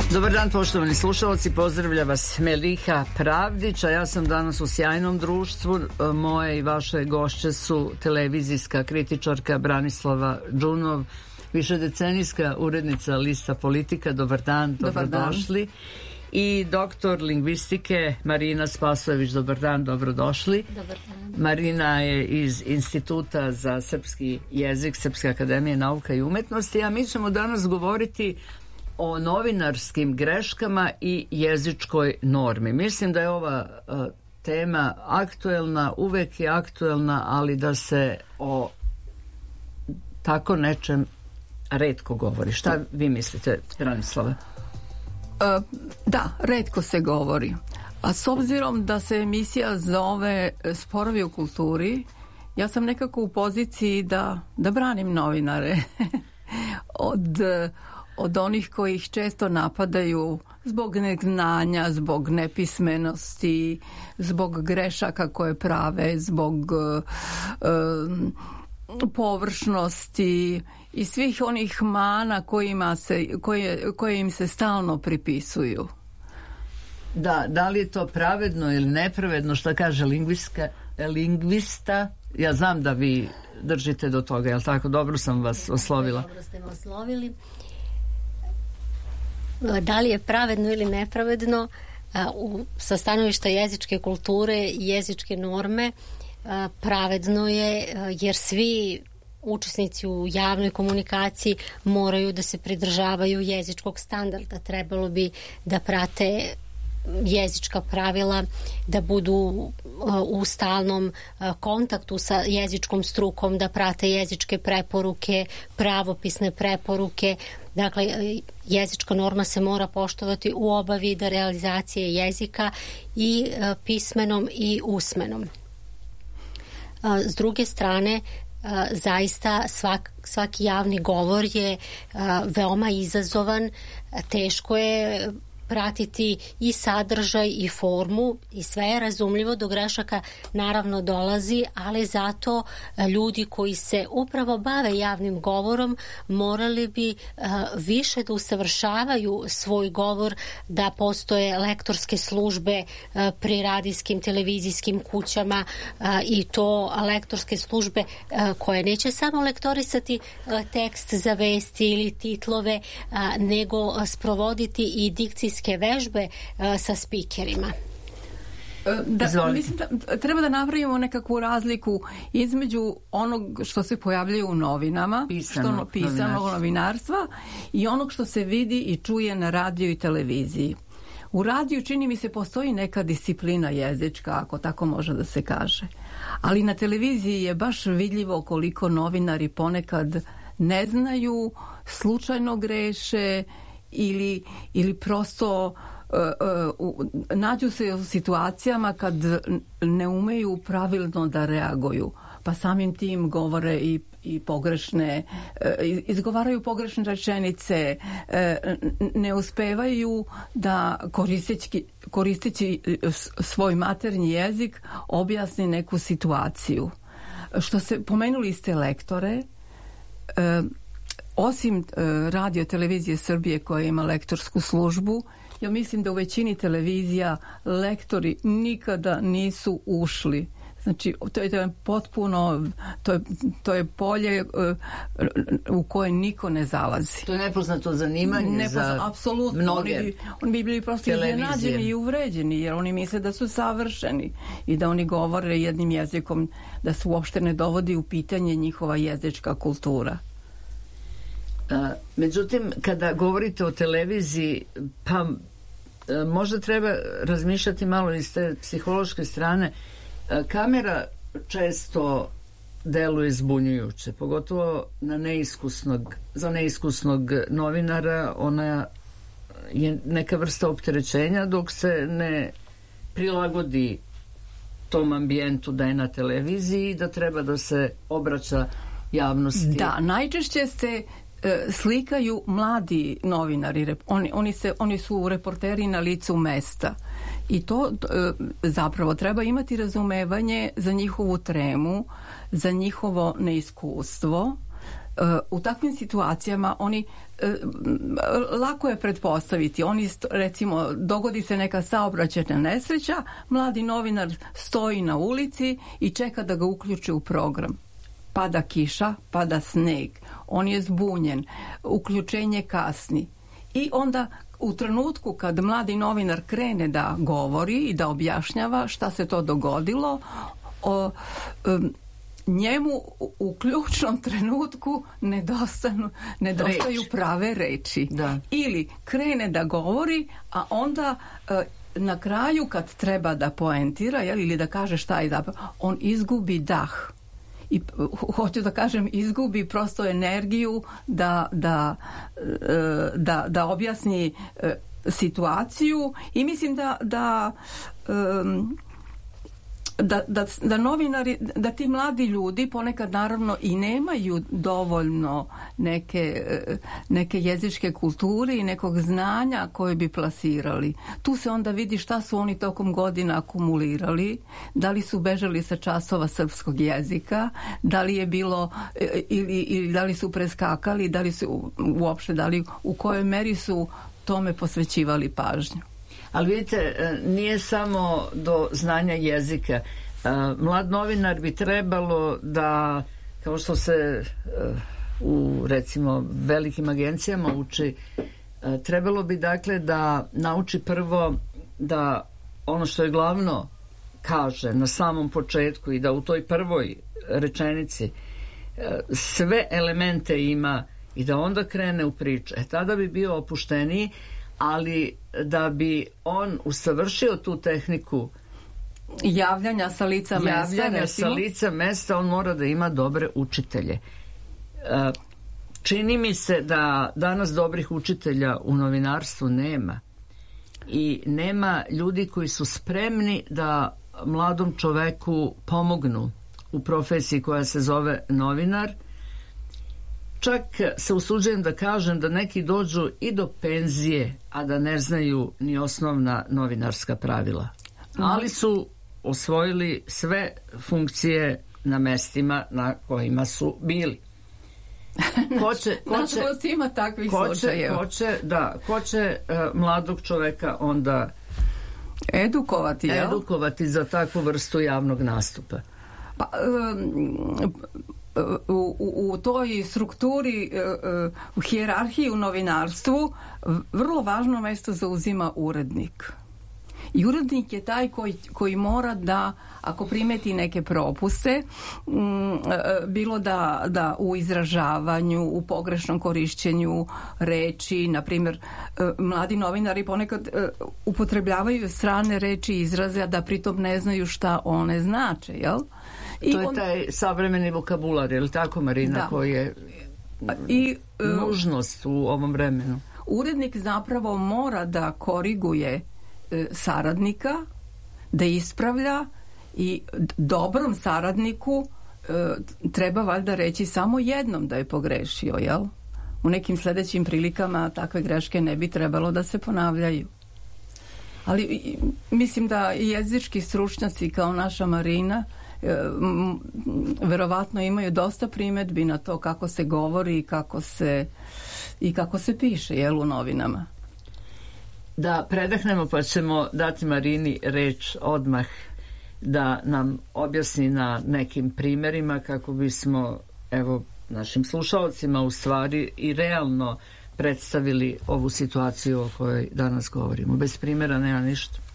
Dobar dan, poštovani slušalci, pozdravlja vas Meliha Pravdić, a ja sam danas u sjajnom društvu. Moje i vaše gošće su televizijska kritičarka Branislava Džunov, višedecenijska urednica lista Politika. Dobar dan, dobrodošli. I doktor lingvistike Marina Spasojević. Dobar dan, dobrodošli. Dobar dan. Marina je iz Instituta za srpski jezik Srpske akademije nauka i umetnosti, a mi ćemo danas govoriti o novinarskim greškama i jezičkoj normi. Mislim da je ova tema aktuelna, uvek je aktuelna, ali da se o tako nečem retko govori. Šta vi mislite, Branislava? Da, retko se govori. A s obzirom da se emisija zove Sporovi u kulturi, ja sam nekako u poziciji da branim novinare od onih koji ih često napadaju zbog neznanja, zbog nepismenosti, zbog grešaka koje prave, zbog površnosti i svih onih mana koje im se stalno pripisuju. Da li je to pravedno ili nepravedno, šta kaže lingvista? Ja znam da vi držite do toga, jel tako? Dobro sam vas oslovila. Dobro ste me oslovili. Da li je pravedno ili nepravedno, sa stanovišta jezičke kulture i jezičke norme, pravedno je, jer svi učesnici u javnoj komunikaciji moraju da se pridržavaju jezičkog standarda. Trebalo bi da prate jezička pravila, da budu u stalnom kontaktu sa jezičkom strukom, da prate jezičke preporuke, pravopisne preporuke. Dakle, jezička norma se mora poštovati u oba vida realizacije jezika, i pismenom i usmenom. S druge strane, zaista svaki javni govor je veoma izazovan, teško je pratiti i sadržaj i formu, i sve je razumljivo, do grešaka naravno dolazi, ali zato ljudi koji se upravo bave javnim govorom morali bi više da usavršavaju svoj govor, da postoje lektorske službe pri radijskim, televizijskim kućama, i to lektorske službe koje neće samo lektorisati tekst za vesti ili titlove, nego sprovoditi i dikcijske vežbe sa spikerima. Mislim da treba da napravimo nekakvu razliku između onog što se pojavljuje u novinama, pisanog novinarstva, i onog što se vidi i čuje na radiju i televiziji. U radiju, čini mi se, postoji neka disciplina jezička, ako tako može da se kaže. Ali na televiziji je baš vidljivo koliko novinari ponekad ne znaju, slučajno greše ili prosto nađu se u situacijama kad ne umeju pravilno da reaguju, pa samim tim govore i pogrešne, izgovaraju pogrešne rečenice, ne uspevaju da koristeći svoj maternji jezik objasni neku situaciju. Pomenuli ste lektore. Osim radio televizije Srbije koja ima lektorsku službu, ja mislim da u većini televizija lektori nikada nisu ušli. Znači, to je potpuno, to je polje u koje niko ne zalazi. To je nepoznato zanimanje za apsolutno, mnoge. Oni bi bili prosto iznenađeni i uvređeni, jer oni misle da su savršeni i da oni govore jednim jezikom, da se uopšte ne dovodi u pitanje njihova jezička kultura. Međutim, kada govorite o televiziji, pa možda treba razmišljati malo iz te psihološke strane. Kamera često deluje zbunjujuće, pogotovo za neiskusnog novinara. Ona je neka vrsta opterećenja dok se ne prilagodi tom ambijentu da je na televiziji i da treba da se obraća javnosti. Da, najčešće se slikaju mladi novinari, oni su reporteri na licu mesta, i to zapravo treba imati razumevanje za njihovu tremu, za njihovo neiskustvo, u takvim situacijama oni lako je pretpostaviti, oni recimo dogodi se neka saobraćajna nesreća, mladi novinar stoji na ulici i čeka da ga uključe u program. Pada kiša, pada sneg, on je zbunjen, uključenje kasni i onda u trenutku kad mladi novinar krene da govori i da objašnjava šta se to dogodilo, njemu u ključnom trenutku nedostaju prave reči. Da. Ili krene da govori, a onda na kraju kad treba da poentira ili da kaže šta je zapravo, on izgubi dah. I hoću da kažem, izgubi prosto energiju da objasni situaciju i mislim da novinari, da ti mladi ljudi ponekad naravno i nemaju dovoljno neke jezičke kulture i nekog znanja koje bi plasirali. Tu se onda vidi šta su oni tokom godina akumulirali, da li su bežali sa časova srpskog jezika, da li je bilo ili da li su preskakali, da li su uopšte, da li u kojoj meri su tome posvećivali pažnju. Ali vidite, nije samo do znanja jezika. Mlad novinar bi trebalo da, kao što se u recimo velikim agencijama uči, trebalo bi dakle da nauči prvo da ono što je glavno kaže na samom početku i da u toj prvoj rečenici sve elemente ima i da onda krene u priče. Tada bi bio opušteniji, ali da bi on usavršio tu tehniku javljanja sa lica mesta, on mora da ima dobre učitelje. Čini mi se da danas dobrih učitelja u novinarstvu nema i nema ljudi koji su spremni da mladom čoveku pomognu u profesiji koja se zove novinar. Čak se usuđujem da kažem da neki dođu i do penzije, a da ne znaju ni osnovna novinarska pravila. Ali su osvojili sve funkcije na mestima na kojima su bili. Ima takvih slučajeva. Ko će mladog čoveka onda edukovati za takvu vrstu javnog nastupa? Pa, u toj strukturi, u hijerarhiji u novinarstvu vrlo važno mesto zauzima urednik. I urednik je taj koji mora da, ako primeti neke propuste, bilo da u izražavanju, u pogrešnom korišćenju reči, na primjer, mladi novinari ponekad upotrebljavaju strane reči i izraze, a da pritom ne znaju šta one znače, jel? To je taj savremeni vokabular, je li tako, Marina, da. Koji je nužnost u ovom vremenu? Urednik zapravo mora da koriguje saradnika, da ispravlja i dobrom saradniku treba valjda reći samo jednom da je pogrešio, jel? U nekim sljedećim prilikama takve greške ne bi trebalo da se ponavljaju. Ali mislim da i jezički stručnjaci kao naša Marina verovatno imaju dosta primedbi na to kako se govori i kako se piše, jel, u novinama. Da predahnemo, pa ćemo dati Marini reč odmah da nam objasni na nekim primjerima kako bismo, evo, našim slušalcima u stvari i realno predstavili ovu situaciju o kojoj danas govorimo. Bez primjera nema ništa.